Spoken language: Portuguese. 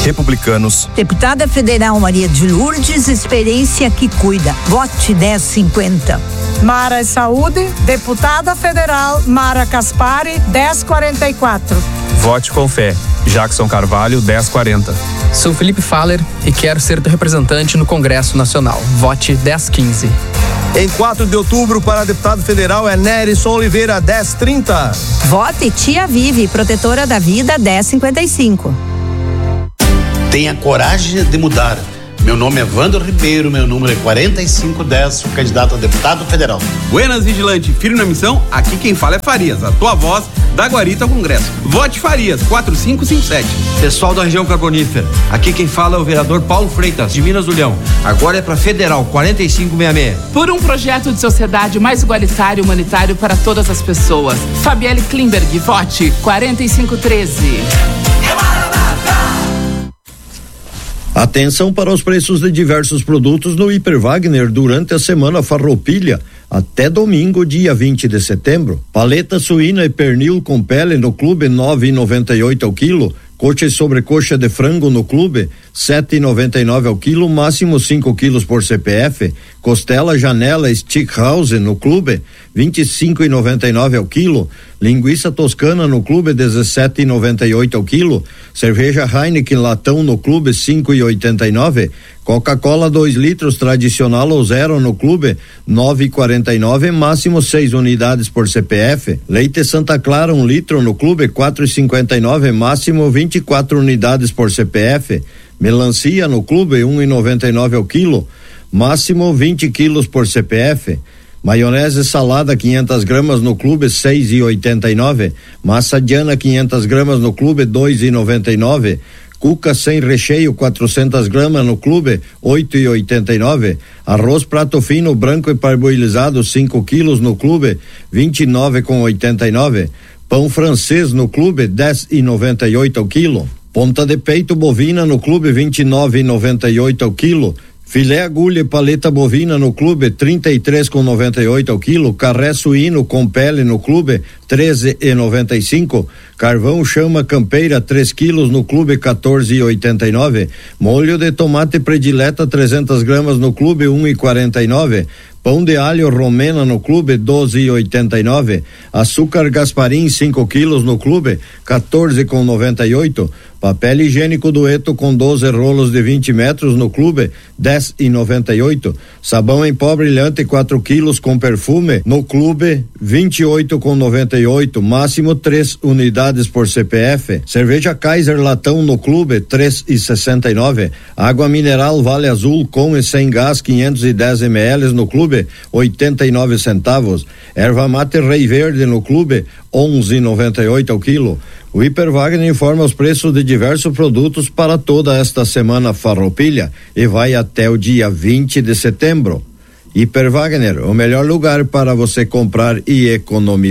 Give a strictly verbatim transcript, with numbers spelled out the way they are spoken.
Republicanos. Deputada Federal Maria de Lourdes, experiência que cuida. Vote dez cinquenta. Mara e Saúde, deputada federal Mara Caspari, dez quarenta e quatro. Vote com fé. Jackson Carvalho, dez quarenta. Sou Felipe Faller e quero ser teu representante no Congresso Nacional. Vote dez quinze. Em quatro de outubro, para deputado federal é Nerison Oliveira, dez trinta. Vote Tia Vive, protetora da vida, dez cinquenta e cinco. Tenha coragem de mudar. Meu nome é Wander Ribeiro, meu número é quarenta e cinco dez, sou candidato a deputado federal. Buenas, vigilante, firme na missão, aqui quem fala é Farias, a tua voz da Guarita ao Congresso. Vote Farias, quatro cinco cinco sete. Pessoal da região carbonífera, aqui quem fala é o vereador Paulo Freitas, de Minas do Leão. Agora é para federal, quarenta e cinco sessenta e seis. Por um projeto de sociedade mais igualitário e humanitário para todas as pessoas. Fabielle Klimberg, vote quarenta e cinco treze. Atenção para os preços de diversos produtos no Hiper Wagner durante a semana Farroupilha, até domingo, dia vinte de setembro. Paleta suína e pernil com pele no clube nove e noventa e oito ao quilo. Coxa e sobrecoxa de frango no clube, sete e noventa e nove ao quilo, máximo cinco quilos por C P F. Costela Janela Steakhouse no clube, vinte e cinco e noventa e nove ao quilo. Linguiça toscana no clube, dezessete e noventa e oito ao quilo. Cerveja Heineken latão no clube, cinco e oitenta e nove. Coca-Cola dois litros tradicional ou zero no clube, nove e quarenta e nove, máximo seis unidades por C P F. Leite Santa Clara um litro no clube, quatro e cinquenta e nove, máximo vinte e quatro unidades por C P F. Melancia no clube, um e noventa e nove ao quilo, máximo vinte quilos por C P F. Maionese salada quinhentas gramas no clube, seis e oitenta e nove. Massa Diana quinhentas gramas no clube, dois e noventa e nove. Cuca sem recheio quatrocentas gramas no clube, oito e oitenta e nove. Arroz prato fino branco e parboilizado cinco quilos no clube, vinte e nove com oitenta e nove. Pão francês no clube, dez e noventa e oito ao quilo. Ponta de peito bovina no clube, vinte e nove e noventa e oito ao quilo. Filé agulha e paleta bovina no clube, trinta e três com noventa e oito ao quilo. Carré suíno com pele no clube, treze e noventa e cinco. Carvão chama campeira, três quilos no clube, quatorze e oitenta e nove. Molho de tomate predileta, trezentas gramas no clube, um e quarenta e nove. Pão de alho romena no clube, doze e oitenta e nove. Açúcar Gasparim, cinco quilos no clube, quatorze com noventa e oito. Papel higiênico Dueto com doze rolos de vinte metros no clube, dez e noventa e oito. Sabão em pó brilhante, quatro quilos com perfume no clube, vinte e oito com noventa e oito, máximo três unidades por C P F. Cerveja Kaiser latão no clube, três e sessenta e nove. Água mineral Vale Azul com e sem gás, quinhentos e dez mililitros no clube, oitenta e nove centavos. Erva mate Rei Verde no clube, onze e noventa e oito ao quilo. O Hiper Wagner informa os preços de diversos produtos para toda esta semana Farroupilha e vai até o dia vinte de setembro. Hiper Wagner, o melhor lugar para você comprar e economizar.